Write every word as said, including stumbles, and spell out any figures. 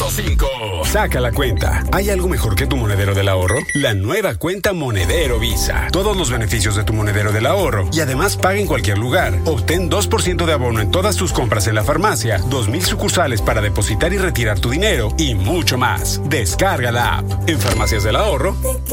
cinco. Saca la cuenta. ¿Hay algo mejor que tu monedero del ahorro? La nueva cuenta Monedero Visa. Todos los beneficios de tu monedero del ahorro y además paga en cualquier lugar. Obtén dos por ciento de abono en todas tus compras en la farmacia, dos mil sucursales para depositar y retirar tu dinero y mucho más. Descarga la app. En Farmacias del Ahorro